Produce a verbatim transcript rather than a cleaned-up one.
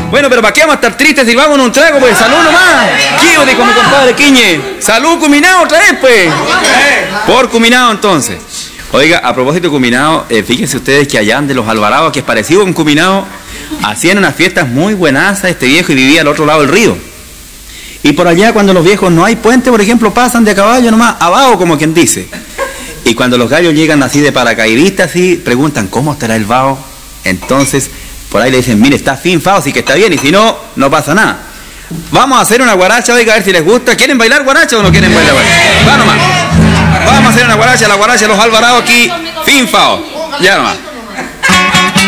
Bueno, pero ¿para qué vamos a estar tristes si vamos a un trago? Pues salud nomás. ¿Qué dijo mi compadre Quiñe? Salud, Cuminao, otra vez, pues. Por Cuminao, entonces. Oiga, a propósito de Cuminao, eh, fíjense ustedes que allá de los Alvarados, que es parecido con Cuminao, hacían unas fiestas muy buenazas este viejo y vivía al otro lado del río. Y por allá, cuando los viejos no hay puente, por ejemplo, pasan de a caballo nomás, abajo, como quien dice. Y cuando los gallos llegan así de paracaidistas, así, preguntan, ¿cómo estará el vaho? Entonces, por ahí le dicen, mire, está fin, fao, sí que está bien, y si no, no pasa nada. Vamos a hacer una guaracha, oiga, a ver si les gusta. ¿Quieren bailar guaracha o no quieren bailar guaracha? Va nomás. Vamos a hacer una guaracha, la guaracha de los Alvarados aquí, fin, fao. Ya nomás.